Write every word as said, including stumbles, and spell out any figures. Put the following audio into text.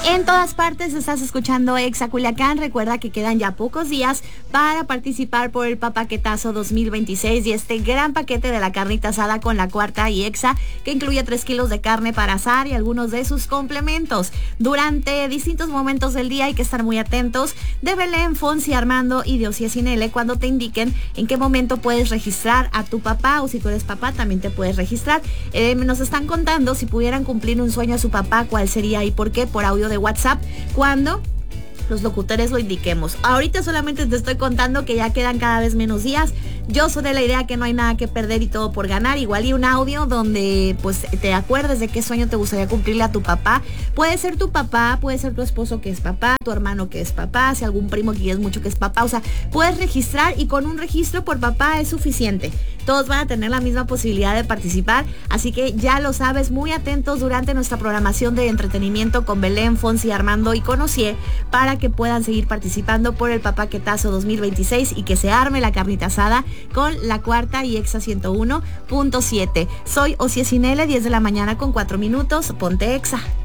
En todas partes estás escuchando Exa Culiacán. Recuerda que quedan ya pocos días para participar por el Papaquetazo dos mil veintiséis y este gran paquete de la carnita asada con la cuarta y Exa, que incluye tres kilos de carne para asar y algunos de sus complementos. Durante distintos momentos del día hay que estar muy atentos de Belén, Fonsi, Armando y de Osía Cinele cuando te indiquen en qué momento puedes registrar a tu papá, o si tú eres papá también te puedes registrar. Eh, nos están contando si pudieran cumplir un sueño a su papá, cuál sería y por qué, por audio de WhatsApp, cuando los locutores lo indiquemos. Ahorita solamente te estoy contando que ya quedan cada vez menos días. Yo soy de la idea que no hay nada que perder y todo por ganar. Igual y un audio donde pues te acuerdes de qué sueño te gustaría cumplirle a tu papá. Puede ser tu papá, puede ser tu esposo que es papá, tu hermano que es papá, si algún primo que quieres mucho que es papá. O sea, puedes registrar y con un registro por papá es suficiente. Todos van a tener la misma posibilidad de participar, así que ya lo sabes, muy atentos durante nuestra programación de entretenimiento con Belén, Fonsi, Armando y con Osié, para que puedan seguir participando por el Papaquetazo dos mil veintiséis y que se arme la carnita asada con la cuarta y Exa ciento uno punto siete. Soy Osié Cinele, diez de la mañana con cuatro minutos, ponte Exa.